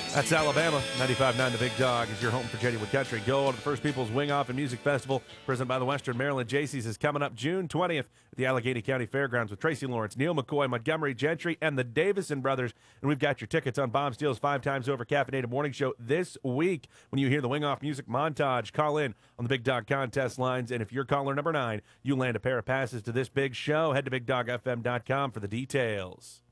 That's Alabama. 95.9 The Big Dog is your home for Genuine Country. Go to the First Peoples Wing Off and Music Festival, presented by the Western Maryland Jaycees, is coming up June 20th at the Allegheny County Fairgrounds with Tracy Lawrence, Neil McCoy, Montgomery Gentry, and the Davison Brothers. And we've got your tickets on Bob Steele's 5 Times Over Caffeinated Morning Show this week. When you hear the Wing Off Music Montage, call in on the Big Dog contest lines. And if you're caller number 9, you land a pair of passes to this big show. Head to BigDogFM.com for the details.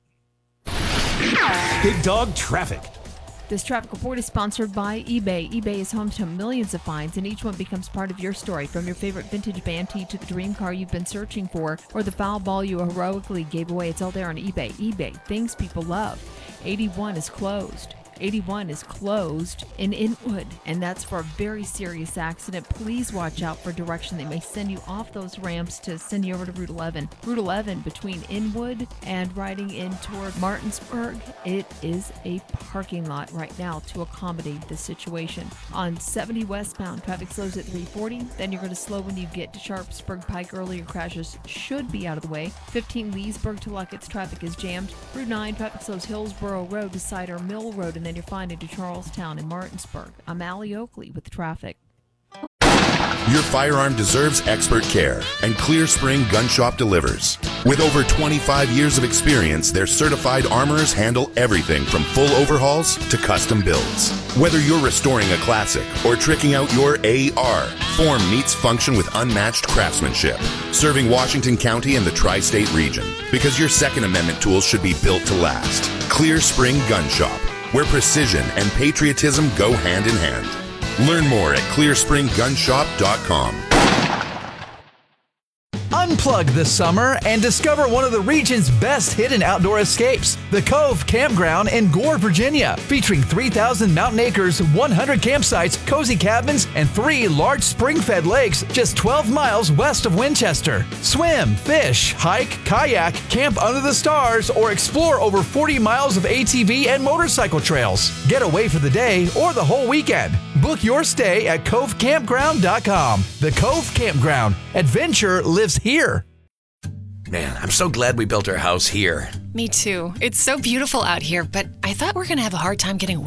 Big Dog Traffic. This traffic report is sponsored by eBay. eBay is home to millions of finds, and each one becomes part of your story. From your favorite vintage Banty to the dream car you've been searching for, or the foul ball you heroically gave away, it's all there on eBay. eBay, things people love. 81 is closed. 81 is closed in Inwood, and that's for a very serious accident. Please watch out for direction. They may send you off those ramps to send you over to Route 11. Route 11 between Inwood and riding in toward Martinsburg, it is a parking lot right now to accommodate the situation. On 70 westbound, traffic slows at 340. Then you're going to slow when you get to Sharpsburg Pike. Earlier crashes should be out of the way. 15 Leesburg to Luckett's traffic is jammed. Route 9, traffic slows Hillsborough Road to Cider Mill Road, and then you're fine into Charlestown and Martinsburg. I'm Allie Oakley with traffic. Your firearm deserves expert care, and Clear Spring Gun Shop delivers. With over 25 years of experience, their certified armorers handle everything from full overhauls to custom builds. Whether you're restoring a classic or tricking out your AR, form meets function with unmatched craftsmanship, serving Washington County and the tri-state region. Because your Second Amendment tools should be built to last. Clear Spring Gun Shop, where precision and patriotism go hand in hand. Learn more at clearspringgunshop.com. Unplug this summer and discover one of the region's best hidden outdoor escapes, the Cove Campground in Gore, Virginia, featuring 3,000 mountain acres, 100 campsites, cozy cabins, and 3 large spring-fed lakes just 12 miles west of Winchester. Swim, fish, hike, kayak, camp under the stars, or explore over 40 miles of ATV and motorcycle trails. Get away for the day or the whole weekend. Book your stay at covecampground.com. The Cove Campground. Adventure lives here. Man, I'm so glad we built our house here. Me too. It's so beautiful out here, but I thought we were going to have a hard time getting